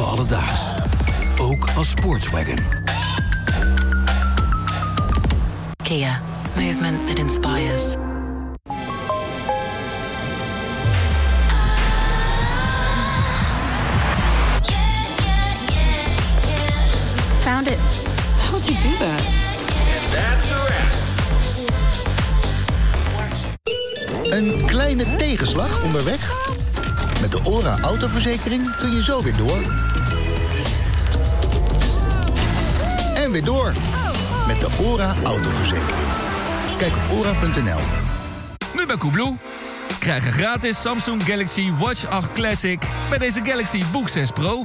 leven alledaags. Ook als sportswagon. Kia. Movement that inspires. Found it. How'd you do that? Een kleine tegenslag onderweg? Met de ORA autoverzekering kun je zo weer door. En weer door. Met de ORA autoverzekering. Kijk op ora.nl. Nu bij Coolblue. Krijg een gratis Samsung Galaxy Watch 8 Classic bij deze Galaxy Book 6 Pro.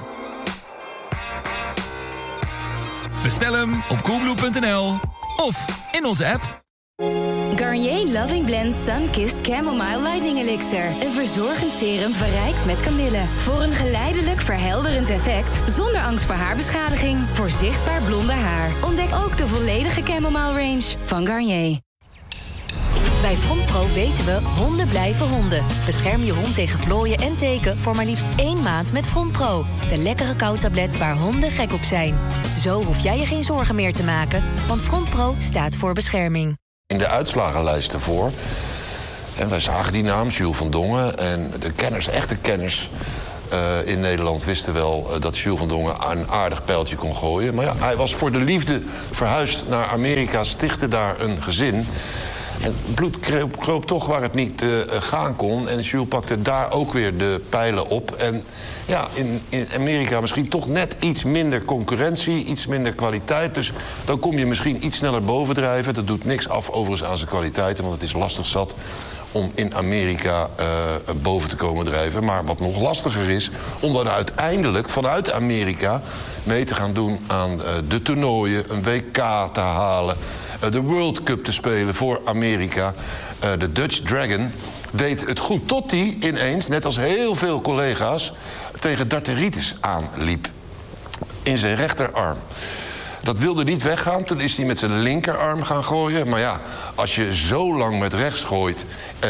Bestel hem op coolblue.nl of in onze app. Garnier Loving Blend Sun-Kissed Chamomile Lightning Elixir. Een verzorgend serum verrijkt met kamille. Voor een geleidelijk verhelderend effect zonder angst voor haarbeschadiging. Voor zichtbaar blonde haar. Ontdek ook de volledige Chamomile range van Garnier. Bij FrontPro weten we, honden blijven honden. Bescherm je hond tegen vlooien en teken voor maar liefst 1 maand met FrontPro. De lekkere kauwtablet waar honden gek op zijn. Zo hoef jij je geen zorgen meer te maken, want FrontPro staat voor bescherming. In de uitslagenlijsten voor. En wij zagen die naam, Jules van Dongen. En de kenners, echte kenners in Nederland wisten wel dat Jules van Dongen een aardig pijltje kon gooien. Maar ja, hij was voor de liefde verhuisd naar Amerika, stichtte daar een gezin. En het bloed kroop toch waar het niet gaan kon. En Jules pakte daar ook weer de pijlen op. En ja, in Amerika misschien toch net iets minder concurrentie, iets minder kwaliteit. Dus dan kom je misschien iets sneller bovendrijven. Dat doet niks af overigens aan zijn kwaliteiten, want het is lastig zat om in Amerika boven te komen drijven. Maar wat nog lastiger is, om dan uiteindelijk vanuit Amerika mee te gaan doen aan de toernooien, een WK te halen, de World Cup te spelen voor Amerika. De Dutch Dragon deed het goed tot hij ineens, net als heel veel collega's, tegen darteritis aanliep. In zijn rechterarm. Dat wilde niet weggaan, toen is hij met zijn linkerarm gaan gooien. Maar ja, als je zo lang met rechts gooit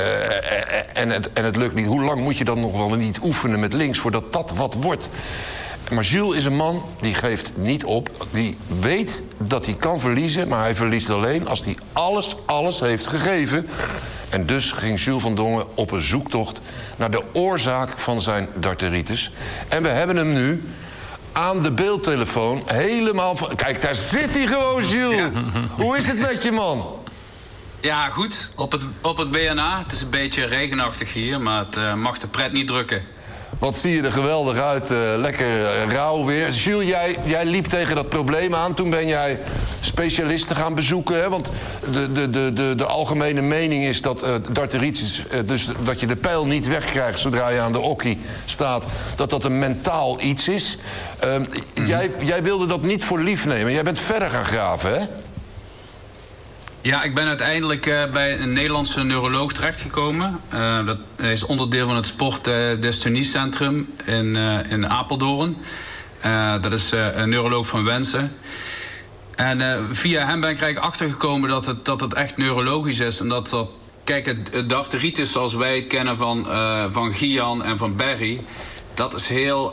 en het lukt niet, hoe lang moet je dan nog wel niet oefenen met links voordat dat wat wordt? Maar Jules is een man die geeft niet op. Die weet dat hij kan verliezen, maar hij verliest alleen als hij alles heeft gegeven. En dus ging Jules van Dongen op een zoektocht naar de oorzaak van zijn darteritis. En we hebben hem nu aan de beeldtelefoon helemaal van... Kijk, daar zit hij gewoon, Jules. Ja. Hoe is het met je, man? Ja, goed. Op het BNA. Het is een beetje regenachtig hier, maar het mag de pret niet drukken. Wat zie je er geweldig uit. Lekker rauw weer. Jules, jij liep tegen dat probleem aan. Toen ben jij specialisten gaan bezoeken. Hè? Want de algemene mening is dat darteritis, dus dat je de pijl niet wegkrijgt zodra je aan de okkie staat, dat een mentaal iets is. Jij wilde dat niet voor lief nemen. Jij bent verder gaan graven, hè? Ja, ik ben uiteindelijk bij een Nederlandse neuroloog terechtgekomen. Dat is onderdeel van het Sportdysthoniecentrum in Apeldoorn. Dat is een neuroloog van Wensen. En via hem ben ik eigenlijk achtergekomen dat het echt neurologisch is. En kijk, het darteritis zoals wij het kennen van Gian en van Barry, dat is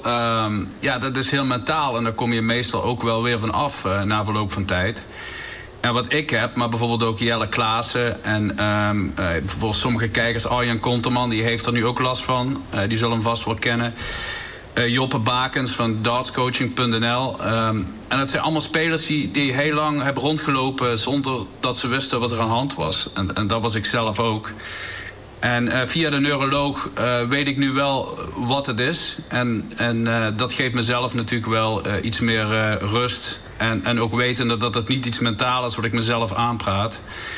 heel mentaal. En daar kom je meestal ook wel weer van af na verloop van tijd. En wat ik heb, maar bijvoorbeeld ook Jelle Klaassen en bijvoorbeeld sommige kijkers, Arjan Konterman, die heeft er nu ook last van. Die zullen hem vast wel kennen. Joppe Bakens van dartscoaching.nl. En dat zijn allemaal spelers die heel lang hebben rondgelopen zonder dat ze wisten wat er aan de hand was. En dat was ik zelf ook. En via de neuroloog weet ik nu wel wat het is. En dat geeft mezelf natuurlijk wel iets meer rust. En ook weten dat het niet iets mentaal is wat ik mezelf aanpraat.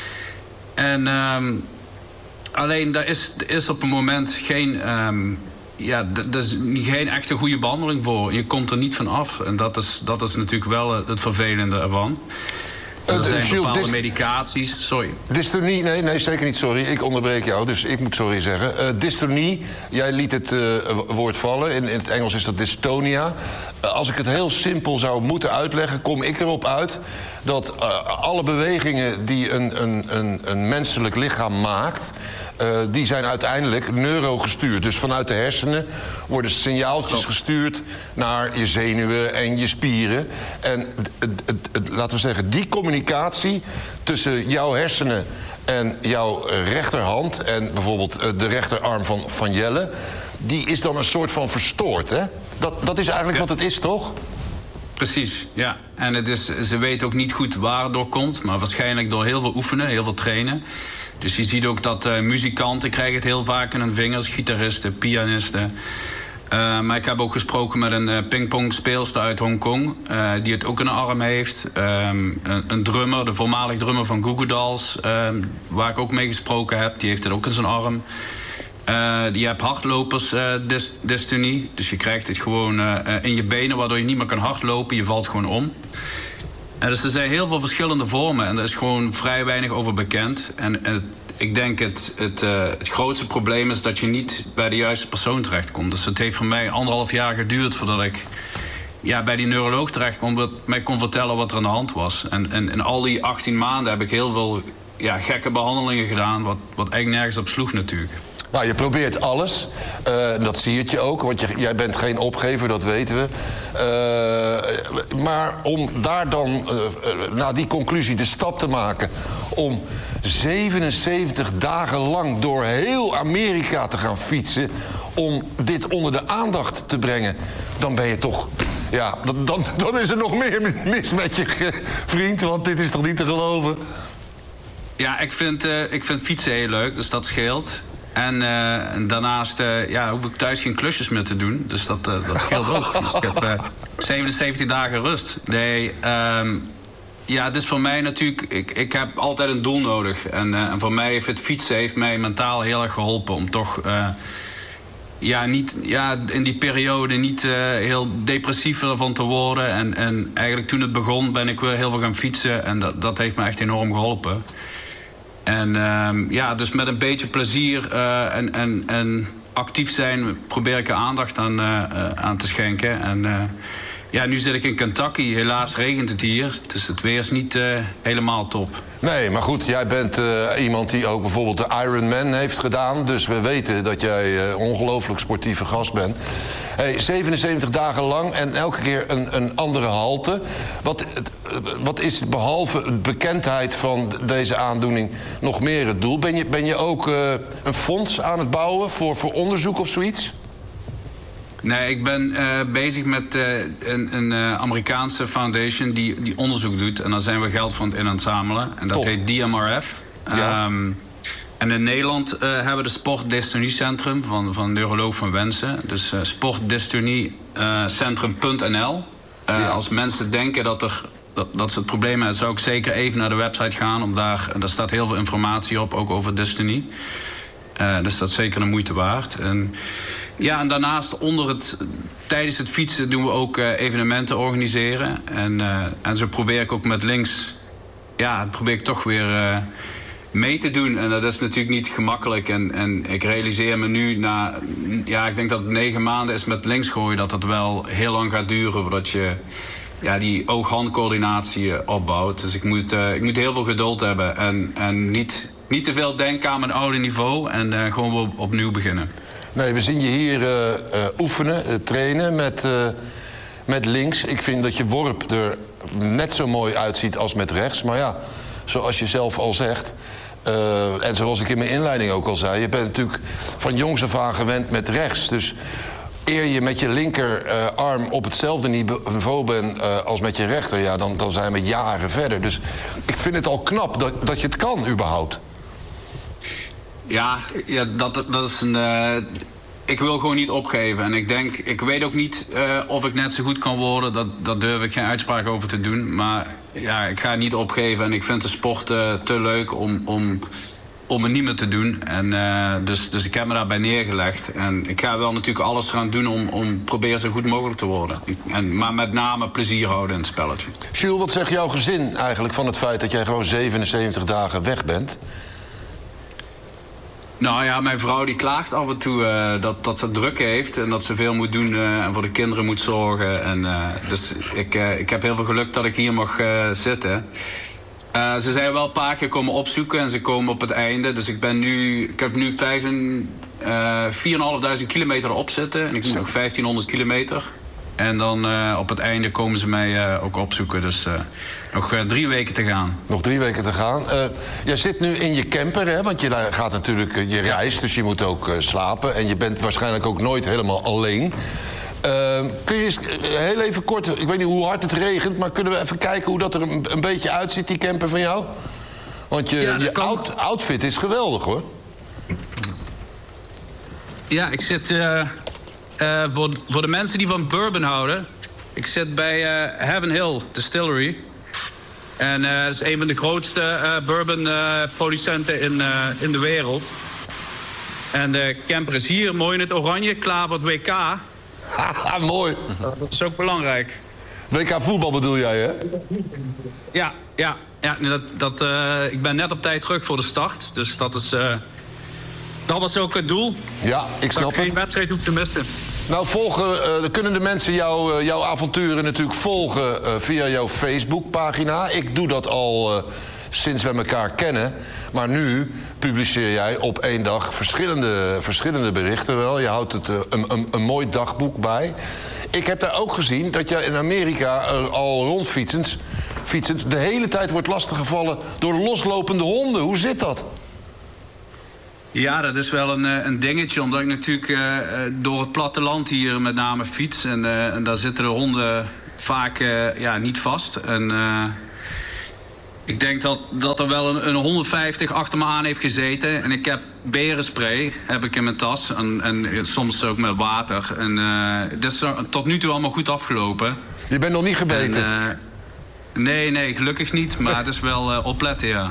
En alleen daar is op een moment geen echte goede behandeling voor. Je komt er niet van af. En dat is natuurlijk wel het vervelende ervan. Er zijn bepaalde medicaties. Sorry. Dystonie, nee, zeker niet, sorry. Ik onderbreek jou, dus ik moet sorry zeggen. Dystonie, jij liet het woord vallen. In het Engels is dat dystonia. Als ik het heel simpel zou moeten uitleggen, kom ik erop uit dat alle bewegingen die een menselijk lichaam maakt, die zijn uiteindelijk neurogestuurd. Dus vanuit de hersenen worden signaaltjes gestuurd naar je zenuwen en je spieren. En laten we zeggen, die communicatie tussen jouw hersenen en jouw rechterhand en bijvoorbeeld de rechterarm van Jelle, die is dan een soort van verstoord, hè? Dat is eigenlijk wat het is, toch? Precies, ja. En ze weten ook niet goed waar het door komt, maar waarschijnlijk door heel veel oefenen, heel veel trainen. Dus je ziet ook dat muzikanten krijgen het heel vaak in hun vingers, gitaristen, pianisten. Maar ik heb ook gesproken met een pingpongspeelster uit Hongkong, die het ook in een arm heeft. Een drummer, de voormalig drummer van Goo Goo Dolls, waar ik ook mee gesproken heb, die heeft het ook in zijn arm. Je hebt hardlopersdystonie, dus je krijgt het gewoon in je benen, waardoor je niet meer kan hardlopen, je valt gewoon om. Dus er zijn heel veel verschillende vormen en er is gewoon vrij weinig over bekend. En ik denk het grootste probleem is dat je niet bij de juiste persoon terechtkomt. Dus het heeft voor mij 1,5 jaar geduurd voordat ik bij die neuroloog terecht kon, dat mij kon vertellen wat er aan de hand was. En in al die 18 maanden heb ik heel veel gekke behandelingen gedaan, wat eigenlijk nergens op sloeg natuurlijk. Nou, je probeert alles. Dat zie je ook, want jij bent geen opgever, dat weten we. Maar om daar dan, na die conclusie, de stap te maken om 77 dagen lang door heel Amerika te gaan fietsen, om dit onder de aandacht te brengen, dan ben je toch... Ja, dan is er nog meer mis met je vriend, want dit is toch niet te geloven? Ja, ik vind fietsen heel leuk, dus dat scheelt. En daarnaast hoef ik thuis geen klusjes meer te doen. Dus dat scheelt ook. Dus ik heb 77 dagen rust. Nee, het is voor mij natuurlijk... Ik heb altijd een doel nodig. En voor mij heeft het fietsen mij mentaal heel erg geholpen. Om toch in die periode niet heel depressief ervan te worden. En eigenlijk toen het begon ben ik weer heel veel gaan fietsen. En dat heeft me echt enorm geholpen. En dus met een beetje plezier en actief zijn probeer ik er aandacht aan te schenken. En nu zit ik in Kentucky. Helaas regent het hier, dus het weer is niet helemaal top. Nee, maar goed, jij bent iemand die ook bijvoorbeeld de Ironman heeft gedaan. Dus we weten dat jij ongelooflijk sportieve gast bent. Hey, 77 dagen lang en elke keer een andere halte. Wat is behalve de bekendheid van deze aandoening nog meer het doel? Ben je ook een fonds aan het bouwen voor onderzoek of zoiets? Nee, ik ben bezig met een Amerikaanse foundation die onderzoek doet. En daar zijn we geld van in aan het zamelen. En dat heet DMRF. Ja. En in Nederland hebben we de Sportdystoniecentrum van neuroloog van Wensen. Dus sportdystoniecentrum.nl. Als mensen denken dat ze het probleem hebben, zou ik zeker even naar de website gaan. Daar staat heel veel informatie op, ook over dystonie. Dus dat is zeker de moeite waard. En daarnaast tijdens het fietsen doen we ook evenementen organiseren. En zo probeer ik ook met links... probeer ik toch weer mee te doen. En dat is natuurlijk niet gemakkelijk. En ik realiseer me nu ik denk dat het 9 maanden is met links gooien, dat wel heel lang gaat duren voordat je die oog-handcoördinatie opbouwt. Dus ik moet heel veel geduld hebben. En niet te veel denken aan mijn oude niveau. En gewoon weer opnieuw beginnen. Nee, we zien je hier oefenen, trainen met links. Ik vind dat je worp er net zo mooi uitziet als met rechts. Maar ja, zoals je zelf al zegt... en zoals ik in mijn inleiding ook al zei... je bent natuurlijk van jongs af aan gewend met rechts. Dus eer je met je linkerarm op hetzelfde niveau bent als met je rechter... dan zijn we jaren verder. Dus ik vind het al knap dat je het kan überhaupt. Ja, dat is een... ik wil gewoon niet opgeven. En ik weet ook niet of ik net zo goed kan worden. Dat durf ik geen uitspraak over te doen. Maar ik ga niet opgeven. En ik vind de sport te leuk om het niet meer te doen. En dus ik heb me daarbij neergelegd. En ik ga wel natuurlijk alles gaan doen om proberen zo goed mogelijk te worden. Maar met name plezier houden in het spelletje. Jules, wat zegt jouw gezin eigenlijk van het feit dat jij gewoon 77 dagen weg bent? Nou ja, mijn vrouw die klaagt af en toe dat ze druk heeft en dat ze veel moet doen en voor de kinderen moet zorgen. En, dus ik heb heel veel geluk dat ik hier mag zitten. Ze zijn wel een paar keer komen opzoeken en ze komen op het einde. Dus ik heb nu 4.500 kilometer erop zitten en ik moet nog 1.500 kilometer. En dan op het einde komen ze mij ook opzoeken. Dus nog 3 weken te gaan. Nog 3 weken te gaan. Jij zit nu in je camper, hè? Want je gaat natuurlijk je reis, dus je moet ook slapen. En je bent waarschijnlijk ook nooit helemaal alleen. Kun je eens heel even kort, ik weet niet hoe hard het regent, maar kunnen we even kijken hoe dat er een beetje uitziet, die camper van jou? Want je outfit is geweldig, hoor. Ja, ik zit voor de mensen die van bourbon houden. Ik zit bij Heaven Hill Distillery. En dat is een van de grootste bourbon producenten in de wereld. En de camper is hier, mooi in het oranje, klaar voor het WK. Haha, mooi. Dat is ook belangrijk. WK voetbal bedoel jij, hè? Ja, ik ben net op tijd terug voor de start. Dus dat was ook het doel. Ja, ik snap het. Dat ik geen wedstrijd hoef te missen. Nou, kunnen de mensen jouw avonturen natuurlijk volgen via jouw Facebookpagina. Ik doe dat al sinds we elkaar kennen. Maar nu publiceer jij op 1 dag verschillende berichten wel. Je houdt het een mooi dagboek bij. Ik heb daar ook gezien dat jij in Amerika al rondfietsend de hele tijd wordt lastiggevallen door loslopende honden. Hoe zit dat? Ja, dat is wel een dingetje, omdat ik natuurlijk door het platteland hier met name fiets. En daar zitten de honden vaak niet vast. En ik denk dat er wel een 150 achter me aan heeft gezeten. En ik heb berenspray in mijn tas. En soms ook met water. En het is tot nu toe allemaal goed afgelopen. Je bent nog niet gebeten? Nee, gelukkig niet. Maar het is wel opletten, ja.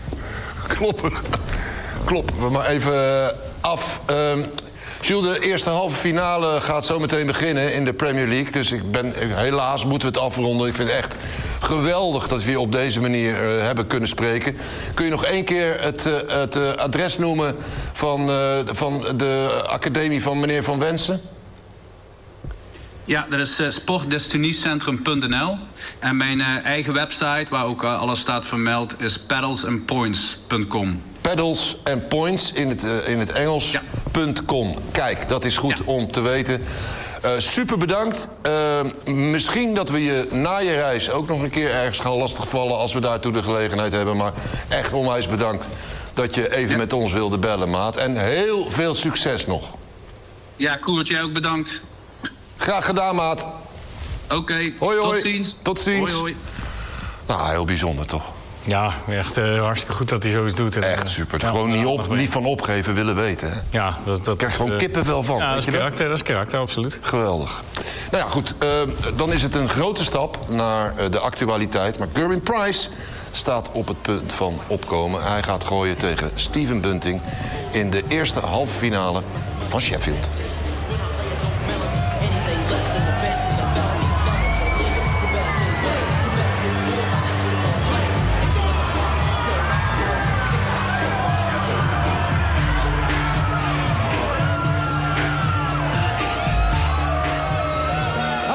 Kloppen we maar even af. Jules, de eerste halve finale gaat zo meteen beginnen in de Premier League. Dus helaas moeten we het afronden. Ik vind het echt geweldig dat we hier op deze manier hebben kunnen spreken. Kun je nog 1 keer het adres noemen van de academie van meneer Van Wensen? Ja, dat is sportdestiniecentrum.nl. En mijn eigen website, waar ook alles staat vermeld, is pedalsandpoints.com. Pedals and Points in het Engels. Ja. .com. Kijk, dat is goed om te weten. Super bedankt. Misschien dat we je na je reis ook nog een keer ergens gaan lastigvallen als we daartoe de gelegenheid hebben. Maar echt onwijs bedankt dat je even met ons wilde bellen, maat. En heel veel succes nog. Ja, Koert, jij ook bedankt. Graag gedaan, maat. Oké, hoi. Tot ziens. Tot ziens. Hoi. Nou, heel bijzonder toch? Ja, echt hartstikke goed dat hij zoiets doet. En, echt super. Gewoon niet van opgeven willen weten. Hè? Ja, dat krijg gewoon kippenvel van. Ja, dat is karakter, absoluut. Geweldig. Nou ja, goed. Dan is het een grote stap naar de actualiteit. Maar Gerwyn Price staat op het punt van opkomen. Hij gaat gooien tegen Stephen Bunting in de eerste halve finale van Sheffield.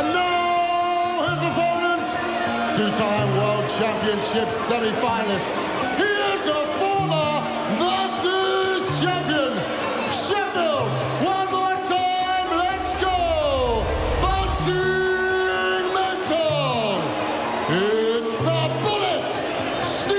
Two-time World Championship semi-finalist